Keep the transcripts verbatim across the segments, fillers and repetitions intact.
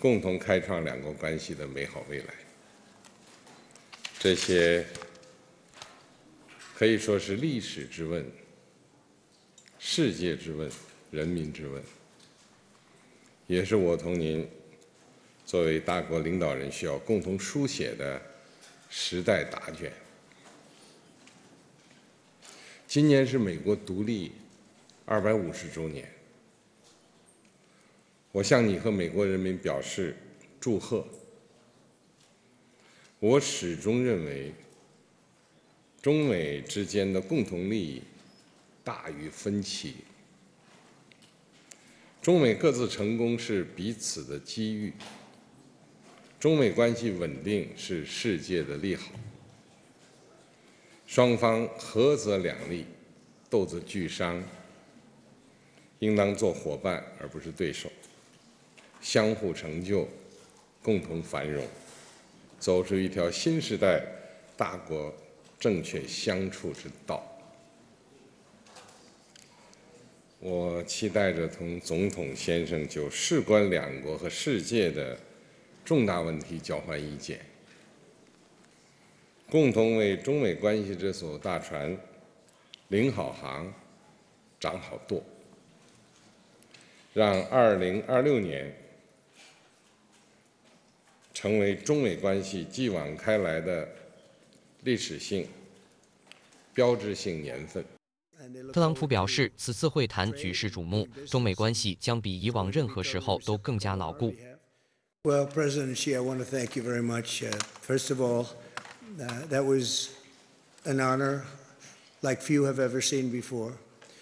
共同开创两国关系的美好未来。这些可以说是历史之问、世界之问、人民之问，也是我同您作为大国领导人需要共同书写的时代答卷。今年是美国独立二百五十周年，我向你和美国人民表示祝贺。我始终认为，中美之间的共同利益大于分歧，中美各自成功是彼此的机遇，中美关系稳定是世界的利好。双方合则两利，斗则俱伤，应当做伙伴而不是对手，相互成就，共同繁荣，走出一条新时代大国正确相处之道。我期待着同总统先生就事关两国和世界的重大问题交换意见，共同为中美关系这艘大船领好航、掌好舵，让二零二六年成为中美关系继往开来的历史性、标志性年份。 特朗普表示，此次会谈举世瞩目，中美关系将比以往任何时候都更加牢固。 Well, President Xi, I want to thank you very much. Uh, first of all, uh, that was an honor like few have ever seen before.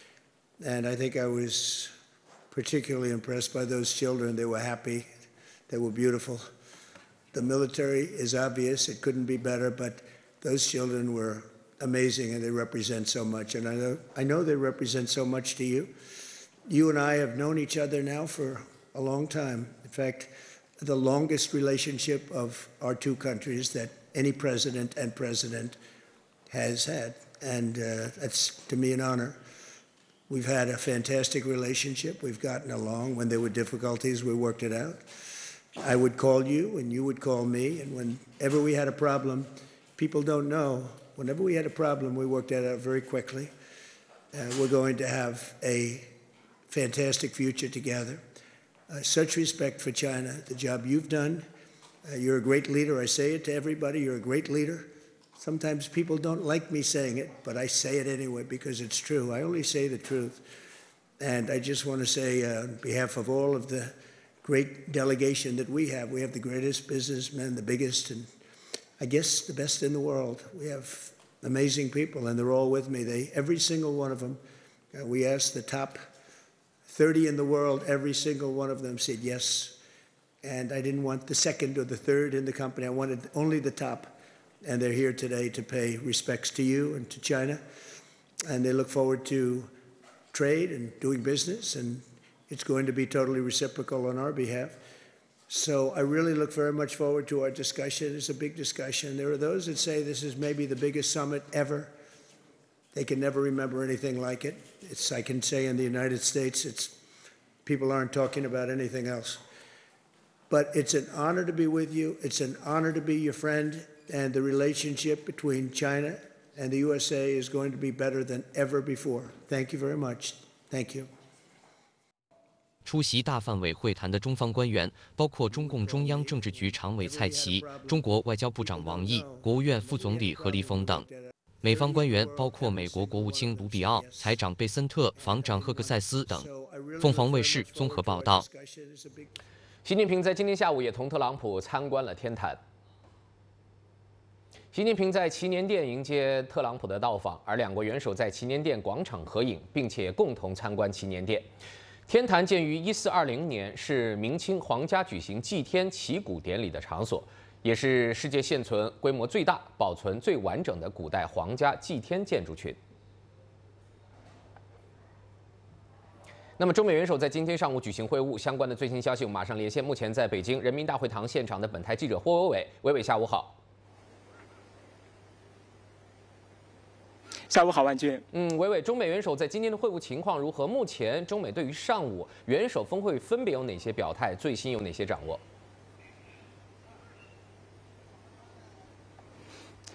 And I think I was particularly impressed by those children. They were happy. They were beautiful. The military is obvious. It couldn't be better, but those children were amazing, and they represent so much. And I know, I know they represent so much to you. You and I have known each other now for a long time. In fact, the longest relationship of our two countries that any president and president has had. And uh, that's, to me, an honor. We've had a fantastic relationship. We've gotten along. When there were difficulties, we worked it out. I would call you, and you would call me. And whenever we had a problem, people don't know, whenever we had a problem, we worked that out very quickly. Uh, we're going to have a fantastic future together. Uh, such respect for China, the job you've done. Uh, you're a great leader. I say it to everybody. You're a great leader. Sometimes people don't like me saying it, but I say it anyway because it's true. I only say the truth. And I just want to say, uh, on behalf of all of the great delegation that we have, we have the greatest businessmen, the biggest, and I guess the best in the world. We have amazing people, and they're all with me. They, every single one of them, uh, we asked the top thirty in the world, every single one of them said yes. And I didn't want the second or the third in the company. I wanted only the top. And they're here today to pay respects to you and to China. And they look forward to trade and doing business. And it's going to be totally reciprocal on our behalf. So I really look very much forward to our discussion. It's a big discussion. There are those that say this is maybe the biggest summit ever. They can never remember anything like it. It's, I can say in the United States, it's, people aren't talking about anything else. But it's an honor to be with you. It's an honor to be your friend. And the relationship between China and the U S A is going to be better than ever before. Thank you very much. Thank you. 出席大范围会谈的中方官员包括中共中央政治局常委蔡奇、中国外交部长王毅、国务院副总理何立峰等。美方官员包括美国国务卿卢比奥、财长贝森特、防长赫克塞斯等。凤凰卫视综合报道。 习近平在今天下午也同特朗普参观了天坛。习近平在祈年殿迎接特朗普的到访，而两国元首在祈年殿广场合影，并且共同参观祈年殿。天坛建于一四二零年，是明清皇家举行祭天祈古典礼的场所，也是世界现存规模最大、保存最完整的古代皇家祭天建筑群。那么，中美元首在今天上午举行会晤，相关的最新消息我们马上连线目前在北京人民大会堂现场的本台记者霍伟伟，伟伟，下午好。 下午好，万军。 嗯，伟伟，中美元首在今天的会晤情况如何？目前中美对于上午元首峰会分别有哪些表态？最新有哪些掌握？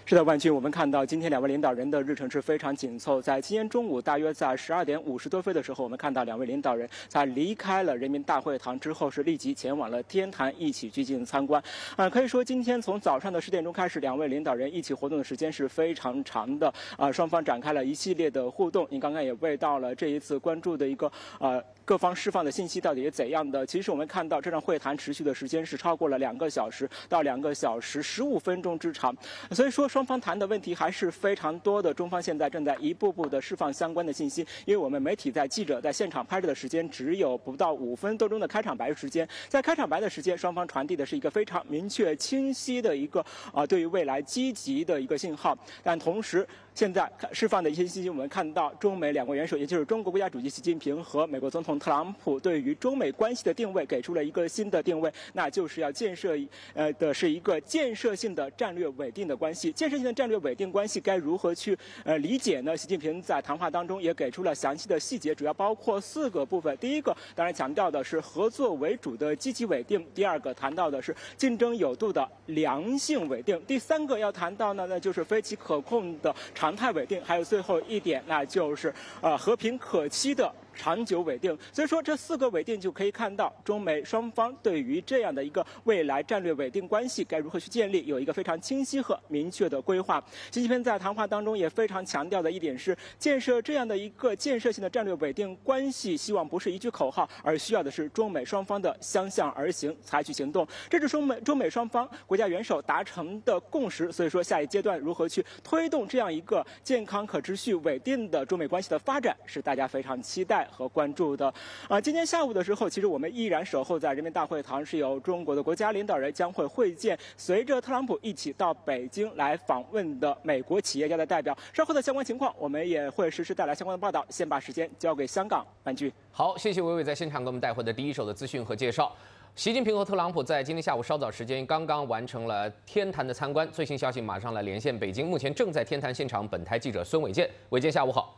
是的，万军，我们看到今天两位领导人的日程是非常紧凑。在今天中午大约在十二点五十多分的时候，我们看到两位领导人在离开了人民大会堂之后，是立即前往了天坛一起去进行参观。啊、呃，可以说今天从早上的十点钟开始，两位领导人一起活动的时间是非常长的。啊、呃，双方展开了一系列的互动。您刚刚也问到了这一次关注的一个呃。各方释放的信息到底是怎样的？其实我们看到这场会谈持续的时间是超过了两个小时到两个小时十五分钟之长，所以说双方谈的问题还是非常多的。中方现在正在一步步的释放相关的信息，因为我们媒体在记者在现场拍摄的时间只有不到五分多钟的开场白时间，在开场白的时间，双方传递的是一个非常明确清晰的一个啊、呃、对于未来积极的一个信号，但同时。现在释放的一些信息，我们看到中美两国元首，也就是中国国家主席习近平和美国总统特朗普，对于中美关系的定位给出了一个新的定位，那就是要建设呃的是一个建设性的战略稳定的关系。建设性的战略稳定关系该如何去呃理解呢？习近平在谈话当中也给出了详细的细节，主要包括四个部分。第一个当然强调的是合作为主的积极稳定；第二个谈到的是竞争有度的良性稳定；第三个要谈到呢，那就是非其可控的常态稳定，还有最后一点，那就是呃和平可期的长久稳定。所以说这四个稳定就可以看到中美双方对于这样的一个未来战略稳定关系该如何去建立有一个非常清晰和明确的规划。习近平在谈话当中也非常强调的一点是，建设这样的一个建设性的战略稳定关系，希望不是一句口号，而需要的是中美双方的相向而行，采取行动。这是中美中美双方国家元首达成的共识。所以说下一阶段如何去推动这样一个健康可持续稳定的中美关系的发展，是大家非常期待和关注的。啊，今天下午的时候，其实我们依然守候在人民大会堂，是由中国的国家领导人将会会见随着特朗普一起到北京来访问的美国企业家的代表。稍后的相关情况，我们也会实时带来相关的报道。先把时间交给香港万剧。 好，谢谢伟伟在现场给我们带回的第一手的资讯和介绍。习近平和特朗普在今天下午稍早时间刚刚完成了天坛的参观，最新消息马上来连线北京，目前正在天坛现场，本台记者孙伟健，伟健下午好。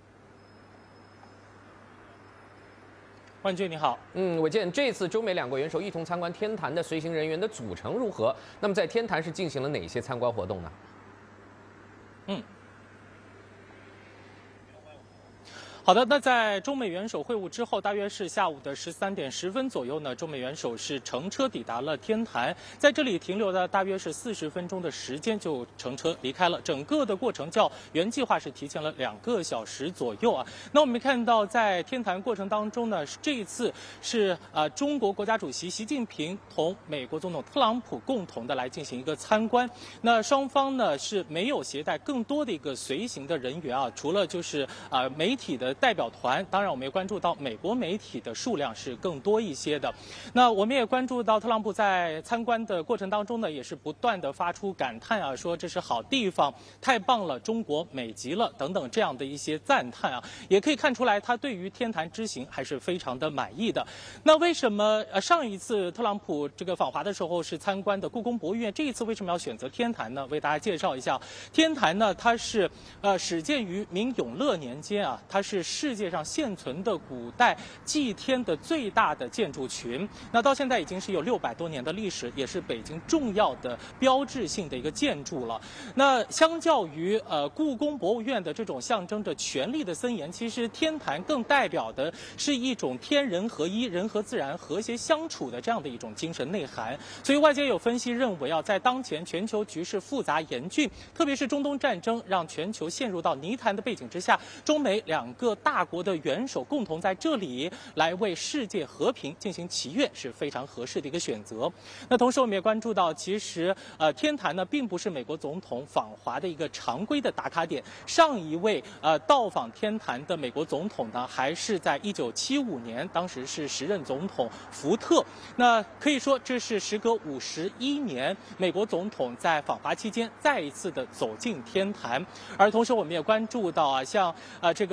万军你好， 嗯，伟健，这次中美两国元首一同参观天坛的随行人员的组成如何？那么在天坛是进行了哪些参观活动呢？ 嗯。好的，那在中美元首会晤之后，大约是下午的十三点十分左右呢，中美元首是乘车抵达了天坛，在这里停留了大约是四十分钟的时间，就乘车离开了。整个的过程较原计划是提前了两个小时左右啊。那我们看到在天坛过程当中呢，这一次是啊、呃、中国国家主席习近平同美国总统特朗普共同的来进行一个参观。那双方呢是没有携带更多的一个随行的人员啊，除了就是啊、呃、媒体的代表团，当然我们也关注到美国媒体的数量是更多一些的。那我们也关注到特朗普在参观的过程当中呢，也是不断的发出感叹啊，说这是好地方，太棒了，中国美极了等等这样的一些赞叹啊，也可以看出来他对于天坛之行还是非常的满意的。那为什么呃上一次特朗普这个访华的时候是参观的故宫博物院，这一次为什么要选择天坛呢？为大家介绍一下，天坛呢它是呃始建于明永乐年间啊，它是世界上现存的古代祭天的最大的建筑群，那到现在已经是有六百多年的历史，也是北京重要的标志性的一个建筑了。那相较于呃故宫博物院的这种象征着权力的森严，其实天坛更代表的是一种天人合一、人和自然和谐相处的这样的一种精神内涵。所以外界有分析认为啊，在当前全球局势复杂严峻，特别是中东战争让全球陷入到泥潭的背景之下，中美两个大国的元首共同在这里来为世界和平进行祈愿，是非常合适的一个选择。那同时我们也关注到，其实呃天坛呢并不是美国总统访华的一个常规的打卡点。上一位呃到访天坛的美国总统呢，还是在一九七五年，当时是时任总统福特。那可以说这是时隔五十一年，美国总统在访华期间再一次的走进天坛。而同时我们也关注到啊，像呃这个中国。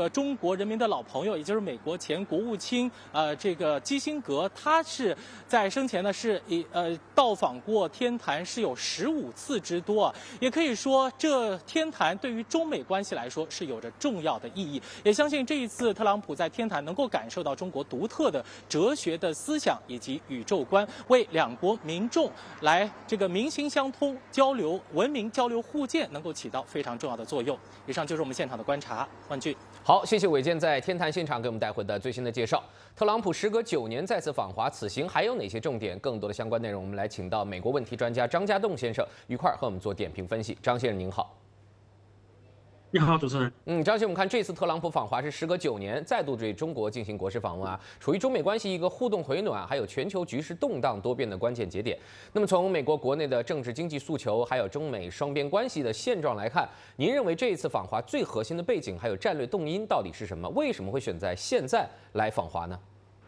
国人民的老朋友，也就是美国前国务卿呃这个基辛格，他是在生前呢是以呃到访过天坛是有十五次之多啊，也可以说这天坛对于中美关系来说是有着重要的意义。也相信这一次特朗普在天坛能够感受到中国独特的哲学的思想以及宇宙观，为两国民众来这个民心相通、交流文明、交流互鉴，能够起到非常重要的作用。以上就是我们现场的观察，万俊。 好，谢谢伟健在天坛现场给我们带回的最新的介绍。特朗普时隔九年再次访华，此行还有哪些重点？更多的相关内容，我们来请到美国问题专家张家栋先生一块儿和我们做点评分析。张先生您好。 你好，主持人。 嗯，张先生，我们看这次特朗普访华是时隔九年再度对中国进行国事访问啊，处于中美关系一个互动回暖，还有全球局势动荡多变的关键节点。那么从美国国内的政治经济诉求，还有中美双边关系的现状来看，您认为这一次访华最核心的背景还有战略动因到底是什么？为什么会选在现在来访华呢？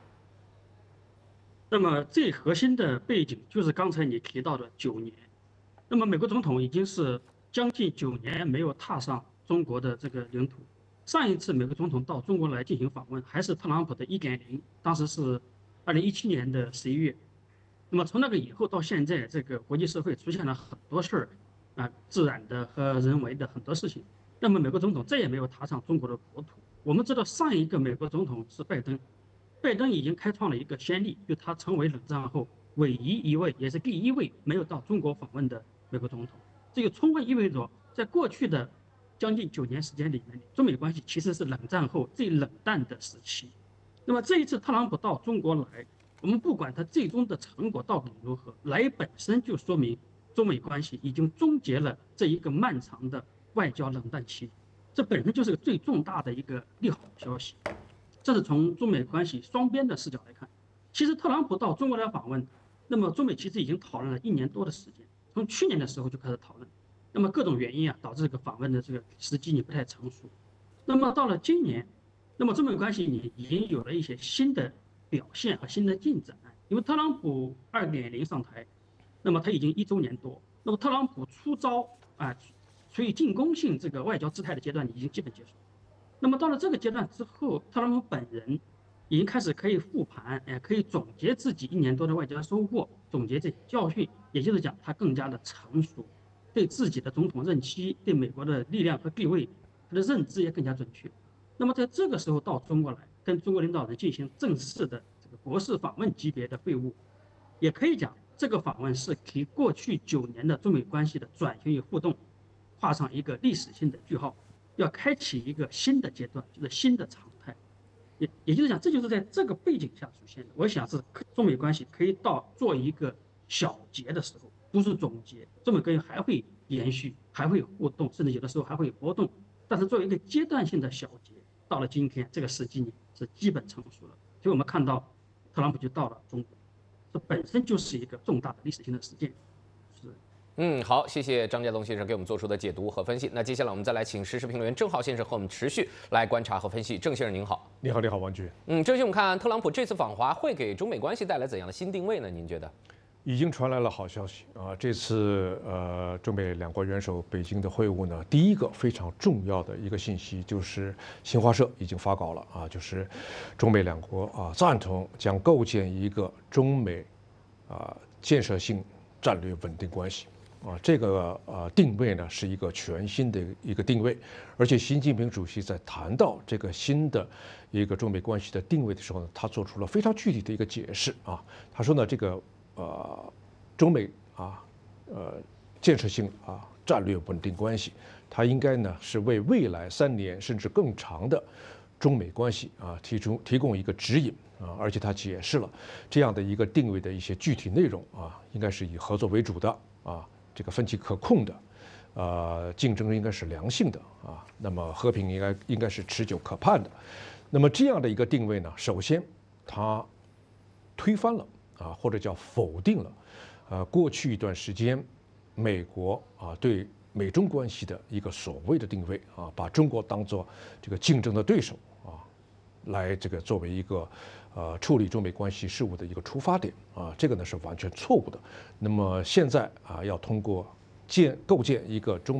那么最核心的背景就是刚才你提到的九年。那么美国总统已经是将近九年没有踏上中国的这个领土。上一次美国总统到中国来进行访问，还是特朗普的一点零，当时是二零一七年的十一月。那么从那个以后到现在，这个国际社会出现了很多事儿，啊，自然的和人为的很多事情。那么美国总统再也没有踏上中国的国土。我们知道上一个美国总统是拜登，拜登已经开创了一个先例，就他成为冷战后唯一一位，也是第一位没有到中国访问的美国总统。这个充分意味着，在过去的将近九年时间里面，中美关系其实是冷战后最冷淡的时期。那么这一次特朗普到中国来，我们不管他最终的成果到底如何，来本身就说明中美关系已经终结了这一个漫长的外交冷淡期，这本身就是个最重大的一个利好消息。这是从中美关系双边的视角来看。其实特朗普到中国来访问，那么中美其实已经讨论了一年多的时间，从去年的时候就开始讨论。那么各种原因啊，导致这个访问的这个时机你不太成熟。那么到了今年，那么中美关系你已经有了一些新的表现和新的进展。因为特朗普二点零上台，那么他已经一周年多。那么特朗普出招啊，处于进攻性这个外交姿态的阶段已经基本结束。那么到了这个阶段之后，特朗普本人已经开始可以复盘，哎，可以总结自己一年多的外交收获，总结这些教训，也就是讲他更加的成熟。对自己的总统任期、对美国的力量和地位，他的认知也更加准确。那么在这个时候到中国来，跟中国领导人进行正式的这个国事访问级别的会晤，也可以讲这个访问是给过去九年的中美关系的转型与互动画上一个历史性的句号，要开启一个新的阶段，就是新的常态。也也就是讲，这就是在这个背景下出现的。我想是中美关系可以到做一个小结的时候。不是总结，中美关系还会延续，还会互动，甚至有的时候还会有波动。但是作为一个阶段性的小结，到了今天这个时机呢是基本成熟了。所以我们看到，特朗普就到了中国，这本身就是一个重大的历史性的事件。是。 嗯，好，谢谢张家栋先生给我们做出的解读和分析。那接下来我们再来请时事评论员郑浩先生和我们持续来观察和分析。郑先生您好。 你好，你好，王局。 嗯，郑先生，我们看特朗普这次访华会给中美关系带来怎样的新定位呢？您觉得？ 已经传来了好消息啊！这次呃，中美两国元首北京的会晤呢，第一个非常重要的一个信息就是新华社已经发稿了啊，就是中美两国啊赞同将构建一个中美啊建设性战略稳定关系啊，这个呃定位呢是一个全新的一个定位，而且习近平主席在谈到这个新的一个中美关系的定位的时候呢，他做出了非常具体的一个解释啊，他说呢这个。呃，中美啊，呃，建设性啊战略稳定关系，它应该呢是为未来三年甚至更长的中美关系啊提出提供一个指引啊，而且他解释了这样的一个定位的一些具体内容啊，应该是以合作为主的啊，这个分歧可控的，呃，竞争应该是良性的啊，那么和平应该应该是持久可盼的，那么这样的一个定位呢，首先它推翻了。啊，或者叫否定了，呃，过去一段时间，美国啊对美中关系的一个所谓的定位啊，把中国当作这个竞争的对手啊，来这个作为一个呃处理中美关系事务的一个出发点啊，这个呢是完全错误的。那么现在啊，要通过建构建一个中